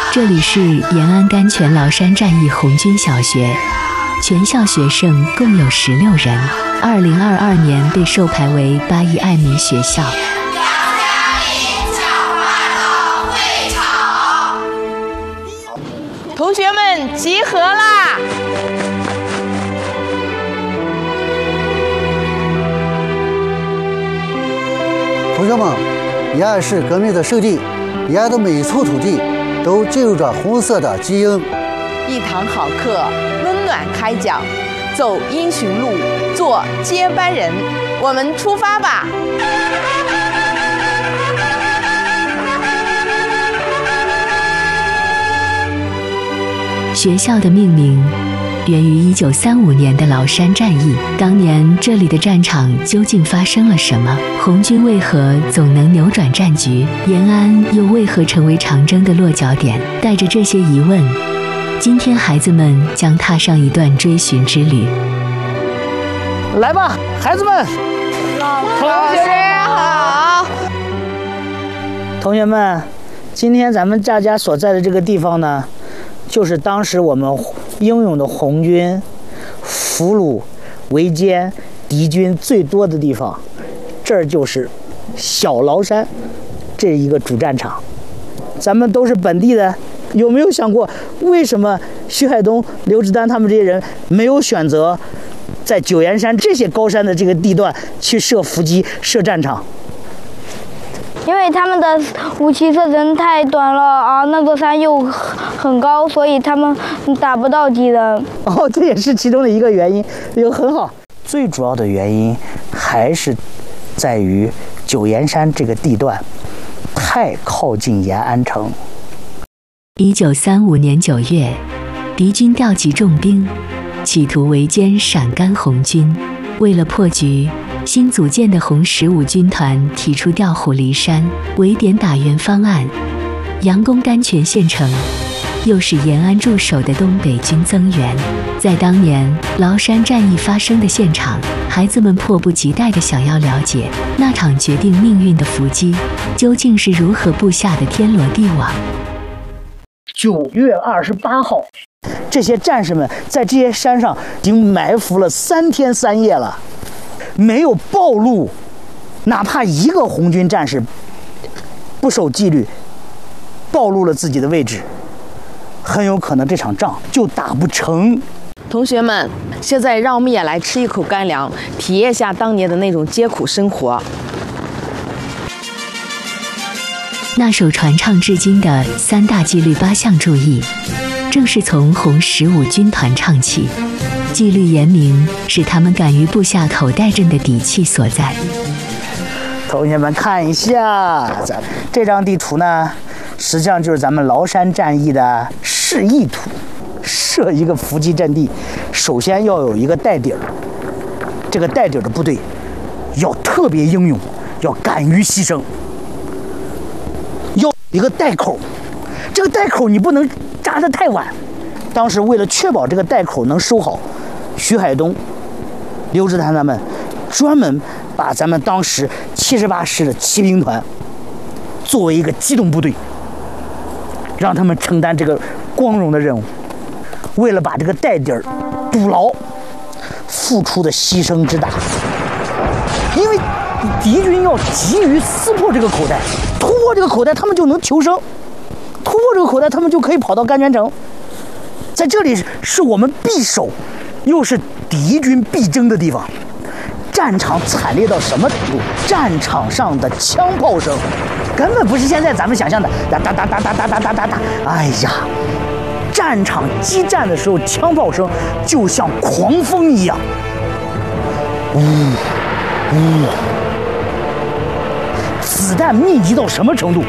这里是延安甘泉崂山战役红军小学，全校学生共有16人，2022年被授牌为8邑爱民学校。 同学们集合啦！ 同学们，延安是革命的圣地，延安的每一寸土地都记录着红色的基因。 一堂好课，温暖开讲，走英雄路，做接班人，我们出发吧！ 学校的命名源于1935年的崂山战役。当年这里的战场究竟发生了什么？红军为何总能扭转战局？延安又为何成为长征的落脚点？带着这些疑问，今天孩子们将踏上一段追寻之旅。 来吧，孩子们！ 同学好！ 同学们，今天咱们大家所在的这个地方呢，就是当时我们英勇的红军俘虏、围歼敌军最多的地方，这儿就是小崂山这一个主战场。咱们都是本地的，有没有想过为什么徐海东、刘志丹他们这些人没有选择在九岩山这些高山的这个地段去设伏击、设战场？ 因为他们的武器射程太短了啊，那座山又很高，所以他们打不到敌人。 哦，这也是其中的一个原因，有很好。最主要的原因还是在于九岩山这个地段太靠近延安城。 1935年9月，敌军调集重兵，企图围歼陕甘红军。为了破局，新组建的红15军团提出调虎离山、围点打援方案，佯攻甘泉县城，又使延安驻守的东北军增援。在当年崂山战役发生的现场，孩子们迫不及待地想要了解那场决定命运的伏击究竟是如何布下的天罗地网。 9月28号，这些战士们在这些山上已经埋伏了3天3夜了，没有暴露哪怕一个红军战士不守纪律，暴露了自己的位置，很有可能这场仗就打不成。 同学们，现在让我们也来吃一口干粮，体验一下当年的那种艰苦生活。 那首传唱至今的3大纪律8项注意，正是从红15军团唱起。纪律严明，是他们敢于布下口袋阵的底气所在。 同学们看一下，这张地图呢，实际上就是咱们崂山战役的示意图。设一个伏击阵地，首先要有一个带底儿，这个带底儿的部队要特别英勇，要敢于牺牲，要一个带口，这个带口你不能扎得太晚。当时为了确保这个带口能收好，徐海东、刘志丹他们专门把咱们当时78师的骑兵团作为一个机动部队，让他们承担这个光荣的任务。为了把这个带底儿堵牢，付出的牺牲之大。因为敌军要急于撕破这个口袋，突破这个口袋，他们就能求生；突破这个口袋，他们就可以跑到甘泉城。在这里是我们必守，又是敌军必争的地方。战场惨烈到什么程度？战场上的枪炮声根本不是现在咱们想象的哒哒哒哒哒哒哒哒哒哒。哎呀，战场激战的时候，枪炮声就像狂风一样，子弹密集到什么程度？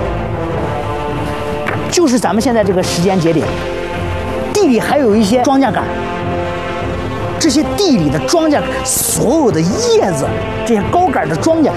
就是咱们现在这个时间节点，地里还有一些庄稼杆，这些地里的庄稼所有的叶子，这些高杆的庄稼